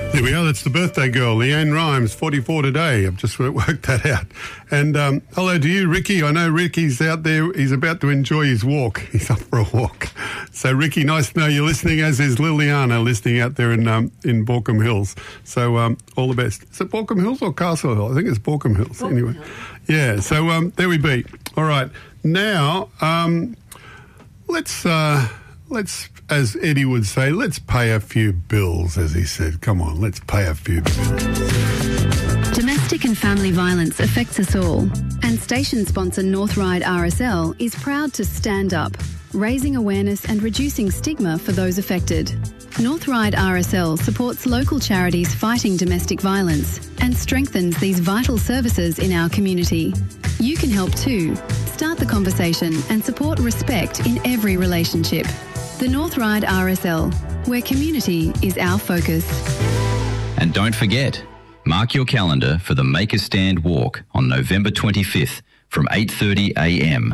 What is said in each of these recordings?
There we are. That's the birthday girl, Leanne Rhymes, 44 today. I've just worked that out. And hello to you, Ricky. I know Ricky's out there. He's about to enjoy his walk. He's up for a walk. So, Ricky, nice to know you're listening, as is Liliana listening out there in Borkham Hills. So, all the best. Is it Borkham Hills or Castle Hill? I think it's Borkham Hills. Anyway. Yeah, so there we be. All right. Now, let's, as Eddie would say, let's pay a few bills, as he said. Come on, let's pay a few bills. Domestic and family violence affects us all, and station sponsor North Ryde RSL is proud to stand up, raising awareness and reducing stigma for those affected. North Ryde RSL supports local charities fighting domestic violence and strengthens these vital services in our community. You can help too. Start the conversation and support respect in every relationship. The North Ryde RSL, where community is our focus. And don't forget, mark your calendar for the Make a Stand walk on November 25th from 8:30 a.m.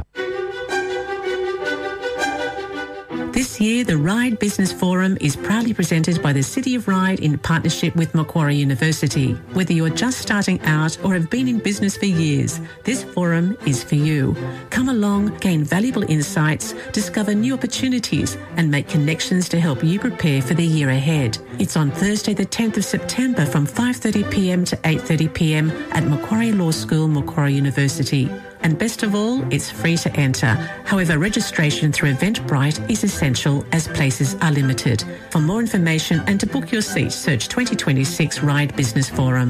This year, the Ryde Business Forum is proudly presented by the City of Ryde in partnership with Macquarie University. Whether you're just starting out or have been in business for years, this forum is for you. Come along, gain valuable insights, discover new opportunities, and make connections to help you prepare for the year ahead. It's on Thursday, the 10th of September from 5:30pm to 8:30pm at Macquarie Law School, Macquarie University. And best of all, it's free to enter. However, registration through Eventbrite is essential as places are limited. For more information and to book your seat, search 2026 Ryde Business Forum.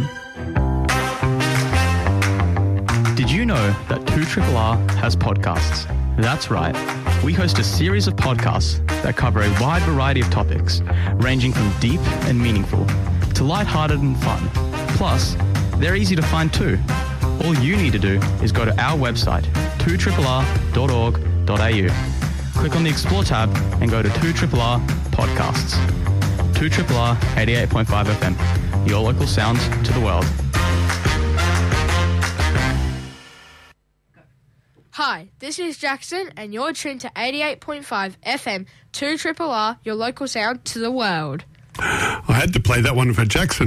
Did you know that 2RRR has podcasts? That's right. We host a series of podcasts that cover a wide variety of topics, ranging from deep and meaningful to lighthearted and fun. Plus, they're easy to find too. All you need to do is go to our website, 2RRR.org.au. Click on the Explore tab and go to 2RRR Podcasts. 2RRR 88.5 FM, your local sound to the world. Hi, this is Jackson and you're tuned to 88.5 FM, 2RRR, your local sound to the world. I had to play that one for Jackson.